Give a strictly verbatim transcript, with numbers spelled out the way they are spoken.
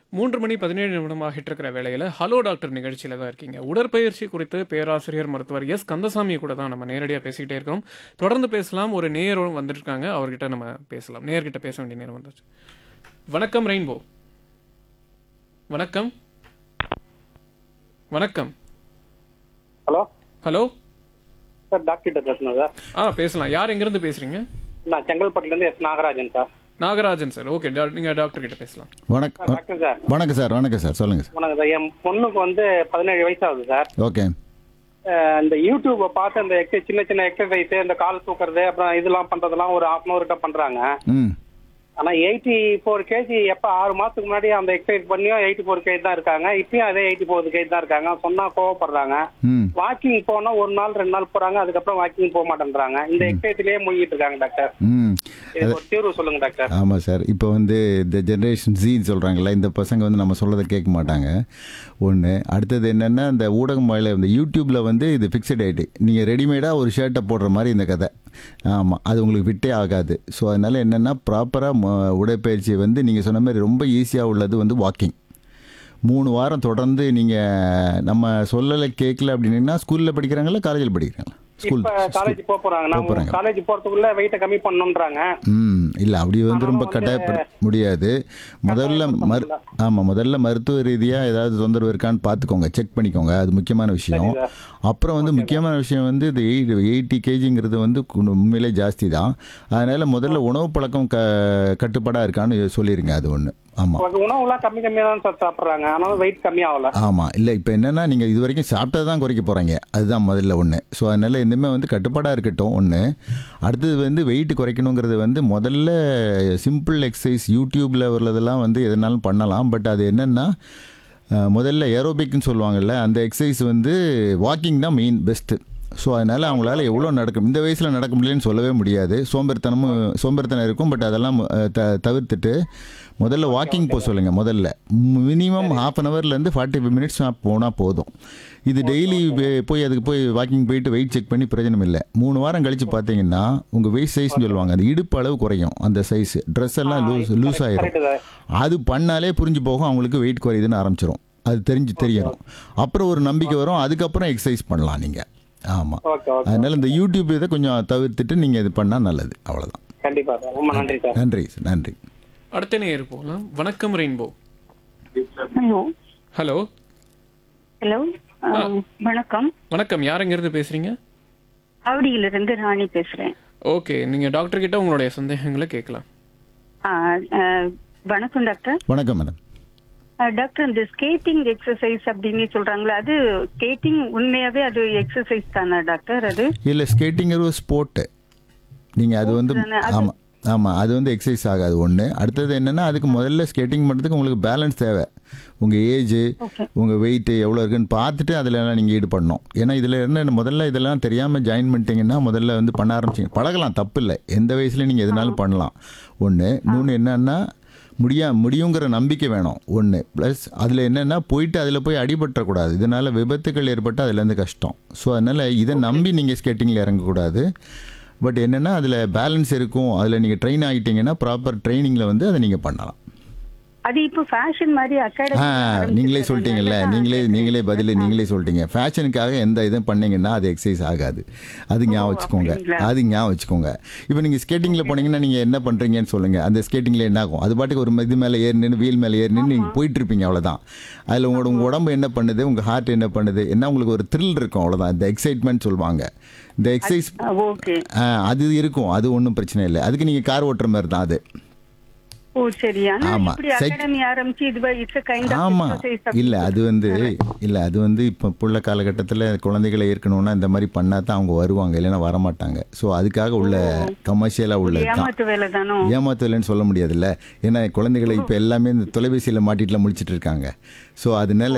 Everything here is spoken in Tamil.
மூன்று மணி பதினேழு நிமிடம் ஆகிட்டு இருக்கிற வேளையில் ஹலோ டாக்டர் நிகழ்ச்சியில் தான் இருக்கீங்க. உடற்பயிற்சி குறித்து பேராசிரியர் மருத்துவர் எஸ் கந்தசாமி கூட தான் நம்ம நேரடியாக பேசிக்கிட்டே இருக்கோம். தொடர்ந்து பேசலாம். ஒரு நேயரும் வந்துருக்காங்க, அவர்கிட்ட நம்ம பேசலாம். நேயர்கிட்ட பேச வேண்டிய நேரம் வந்துச்சு. வணக்கம் ரெயின்போ. வணக்கம் வணக்கம் ஹலோ ஹலோ சார், டாக்டர் பேசணும் சார். ஆ பேசலாம். யார் எங்கேருந்து பேசுறீங்க? நான் செங்கல்பட்டுலேருந்து S Nagarajan sir. Nagarajan sir. Okay, நீங்கள் டாக்டர் கிட்ட பேசலாம். வணக்கம் டாக்டர் சார். வணக்கம் சார். வணக்கம் சார். சொல்லுங்க சார். வணக்கம் சார். என் பொண்ணுக்கு வந்து பதினேழு வயசு ஆகுது சார். ஓகே. அஹ் இந்த யூடியூப்பை பார்த்து அந்த எக்ஸ சின்ன சின்ன எக்ஸசைஸ், இந்த கால் தூக்குறது, அப்புறம் இதெல்லாம் பண்றதெல்லாம் ஒரு ஹாஃப் அன் அவர் கிட்ட பண்றாங்க. ம் ஆனா எயிட்டி ஃபோர் கேஜி எப்ப ஆறு மாசத்துக்கு முன்னாடி அந்த எக்ஸசைஸ் பண்ணியும் எயிட்டி ஃபோர் கேஜி தான் இருக்காங்க. இப்பயும் அதே எயிட்டி ஃபோர் கேஜி தான் இருக்காங்க. சொன்னா கோவப்படுறாங்க. ம் வாக்கிங் போனா ஒரு நாள் ரெண்டு நாள் போறாங்க, அதுக்கப்புறம் வாக்கிங் போக மாட்டேன்றாங்க. இந்த எக்ஸசைஸ்லயே மூழ்கிட்டு இருக்காங்க டாக்டர். ம் இதுக்கு ஒரு தீர்வு சொல்லுங்க டாக்டர். ஆமாம் சார். இப்போ வந்து இந்த ஜென்ரேஷன் ஜீன்னு சொல்கிறாங்களே, இந்த பசங்க வந்து நம்ம சொல்கிறத கேட்க மாட்டாங்க. ஒன்று. அடுத்தது என்னென்னா, இந்த ஊடகம் வாயில இந்த யூடியூப்பில் வந்து இது ஃபிக்ஸட் ஆகிட்டு, நீங்கள் ரெடிமேடாக ஒரு ஷர்ட்டை போடுற மாதிரி இந்த கதை. ஆமாம், அது உங்களுக்கு ஃபிட்டே ஆகாது. ஸோ அதனால் என்னென்னா, ப்ராப்பராக உடற்பயிற்சி வந்து நீங்கள் சொன்ன மாதிரி ரொம்ப ஈஸியாக உள்ளது வந்து வாக்கிங். மூணு வாரம் தொடர்ந்து நீங்கள் நம்ம சொல்லலை கேட்கல அப்படின்னா, ஸ்கூலில் படிக்கிறாங்களா காலேஜில் படிக்கிறாங்களா? ஸ்கூல் இப்ப காலேஜ் போக போறாங்க. நம்ம காலேஜ் போறதுக்குள்ள வெயிட்ட கம்மி பண்ணணும்ன்றாங்க. ம் இல்லை, அப்படி வந்து ரொம்ப கட்டாயப்பட முடியாது. முதல்ல மரு ஆமாம் முதல்ல மருத்துவ ரீதியாக ஏதாவது தொந்தரவு இருக்கான்னு பார்த்துக்கோங்க, செக் பண்ணிக்கோங்க. அது முக்கியமான விஷயம். அப்புறம் வந்து முக்கியமான விஷயம் வந்து இது எயிட் எயிட்டி கேஜிங்கிறது வந்து உண்மையிலே ஜாஸ்தி தான். அதனால் முதல்ல உணவு பழக்கம் க கட்டுப்பாடாக இருக்கான்னு சொல்லிடுங்க. அது ஒன்று. ஆமாம், உணவுலாம் கம்மி கம்மியாக தான் சார் சாப்பிட்றாங்க, ஆனாலும் வெயிட் கம்மியாகல. ஆமாம். இல்லை, இப்போ என்னென்னா, நீங்கள் இது வரைக்கும் சாப்பிட்டது தான் குறைக்க போகிறீங்க, அதுதான் முதல்ல ஒன்று. ஸோ அதனால் இனிமேல் வந்து கட்டுப்பாடாக இருக்கட்டும் ஒன்று. அடுத்தது வந்து வெயிட் குறைக்கணுங்கிறது வந்து முதல்ல சிம்பிள் எக்ஸசைஸ் யூடியூப்பில் உள்ளதெல்லாம் வந்து எதனாலும் பண்ணலாம். பட் அது என்னென்னா, முதல்ல ஏரோபிக்னு சொல்லுவாங்கள்ல, அந்த எக்ஸசைஸ் வந்து வாக்கிங் தான் மெயின் பெஸ்ட்டு. ஸோ அதனால் அவங்களால எவ்வளோ நடக்கும், இந்த வயசில் நடக்க முடியலன்னு சொல்லவே முடியாது. சோம்பேறித்தனமும் சோம்பேறித்தனம் இருக்கும். பட் அதெல்லாம் த தவிர்த்துட்டு முதல்ல வாக்கிங் போக சொல்லுங்கள். முதல்ல minimum half an ஹவர்லேருந்து forty five minutes போனால் போதும். இது டெய்லி போய் அதுக்கு போய் வாக்கிங் போயிட்டு வெயிட் செக் பண்ணி பிரயோஜனம் இல்லை. மூணு வாரம் கழித்து பார்த்தீங்கன்னா உங்கள் வெயிட் சைஸ்ன்னு சொல்லுவாங்க, அந்த இடுப்பு அளவு குறையும். அந்த சைஸ் ட்ரெஸ் எல்லாம் லூஸ் லூஸ் ஆகிடும். அது பண்ணாலே புரிஞ்சு போகும் அவங்களுக்கு வெயிட் குறையுதுன்னு ஆரம்பிச்சிடும். அது தெரிஞ்சு தெரியணும். அப்புறம் ஒரு நம்பிக்கை வரும். அதுக்கப்புறம் எக்ஸசைஸ் பண்ணலாம் நீங்கள். ஆமாம். அதனால் இந்த யூடியூப் இதை கொஞ்சம் தவிர்த்துட்டு நீங்கள் இது பண்ணால் நல்லது. அவ்வளோதான். கண்டிப்பாக. ரொம்ப நன்றி சார். நன்றி நன்றி. அடுத்த நேயர் போகலாம். வணக்கம் ரெயின்போ. ஹலோ ஹலோ ஹலோ வணக்கம். வணக்கம். யார் எங்கேருந்து பேசுறீங்க? ஆவடியிலிருந்து ராணி பேசுறேன். ஓகே, நீங்கள் டாக்டர் கிட்ட உங்களுடைய சந்தேகங்களை கேட்கலாம். ஆ, ஆ, வணக்கம் டாக்டர். வணக்கம் மேடம். ஆ, டாக்டர், இந்த ஸ்கேட்டிங் எக்ஸசைஸ் அப்படின்னு சொல்றாங்களே, அது ஸ்கேட்டிங் உண்மையாவே அது எக்ஸசைஸ் தானா டாக்டர்? அது இல்லை, ஸ்கேட்டிங் ஒரு ஸ்போர்ட்டு. நீங்கள் அது வந்து ஆமாம் ஆமாம் அது வந்து எக்ஸசைஸ் ஆகாது ஒன்று. அடுத்தது என்னென்னா, அதுக்கு முதல்ல ஸ்கேட்டிங் பண்ணுறதுக்கு உங்களுக்கு பேலன்ஸ் தேவை. உங்கள் ஏஜு, உங்கள் வெயிட்டு எவ்வளோ இருக்குன்னு பார்த்துட்டு அதிலலாம் நீங்கள் ஈடுபடணும். ஏன்னா இதில் என்ன, முதல்ல இதெல்லாம் தெரியாமல் ஜாயின் பண்ணிட்டீங்கன்னா முதல்ல வந்து பண்ண ஆரம்பிச்சிங்க. பழகலாம், தப்பு இல்லை. எந்த வயசுலையும் நீங்கள் எதுனாலும் பண்ணலாம். ஒன்று. இன்னொன்று என்னன்னா, முடியா முடியுங்கிற நம்பிக்கை வேணும் ஒன்று. ப்ளஸ் அதில் என்னென்னா, போயிட்டு அதில் போய் அடிபட்டுறக்கூடாது. இதனால் விபத்துக்கள் ஏற்பட்டு அதுலேருந்து கஷ்டம். ஸோ அதனால் இதை நம்பி நீங்கள் ஸ்கேட்டிங்கில் இறங்கக்கூடாது. பட் என்னென்னா, அதில் பேலன்ஸ் இருக்கும். அதில் நீங்கள் ட்ரெயின் ஆகிட்டீங்கன்னா ப்ராப்பர் ட்ரைனிங்கில் வந்து அதை நீங்கள் பண்ணலாம். அது இப்போ ஃபேஷன் மாதிரி அகாடமி. ஆ நீங்களே சொல்லிட்டீங்கல்ல, நீங்களே நீங்களே பதில் நீங்களே சொல்லிட்டீங்க. ஃபேஷனுக்காக எந்த இதுவும் பண்ணீங்கன்னா அது எக்ஸசைஸ் ஆகாது. அது ஞாபகம் வச்சுக்கோங்க. அது ஞாபகம் வச்சுக்கோங்க. இப்போ நீங்கள் ஸ்கேட்டிங்கில் போனீங்கன்னா நீங்கள் என்ன பண்ணுறீங்கன்னு சொல்லுங்கள். அந்த ஸ்கேட்டிங்கில் என்ன ஆகும், அது பாட்டுக்கு ஒரு இது மேலே ஏறி நின்று வீல் மேலே ஏறி நின்று நீங்கள் போயிட்டுருப்பீங்க, அவ்வளோதான். அதில் உங்களோட உங்கள் உடம்பு என்ன பண்ணுது, உங்கள் ஹார்ட் என்ன பண்ணுது, என்ன உங்களுக்கு ஒரு த்ரில் இருக்கும், அவ்வளோதான். இந்த எக்ஸைட்மெண்ட் சொல்லுவாங்க. இந்த எக்ஸசைஸ் அது இருக்கும். அது ஒன்றும் பிரச்சனை இல்லை. அதுக்கு நீங்கள் கார் ஓட்டுற மாதிரி தான் அது. ஓ சரி. ஆமா அகாடமி ஆரம்பிச்சு இது இட்ஸ் a kind of ஆமா exercise. இல்ல அது வந்து இல்ல அது வந்து இப்போ புள்ள காலகட்டத்தில் குழந்தைகளை ஏற்கணும்னா இந்த மாதிரி பண்ணா தான் அவங்க வருவாங்க, இல்லைன்னா வரமாட்டாங்க. ஸோ அதுக்காக உள்ள கமர்ஷியலாக உள்ள ஏமாத்து வேலை தானோ? ஏமாத்து வேலைன்னு சொல்ல முடியாதுல்ல. ஏன்னா குழந்தைகளை இப்போ எல்லாமே இந்த தொலைபேசியில் மாட்டிட்டுலாம் முடிச்சிட்டு இருக்காங்க. ஸோ அதனால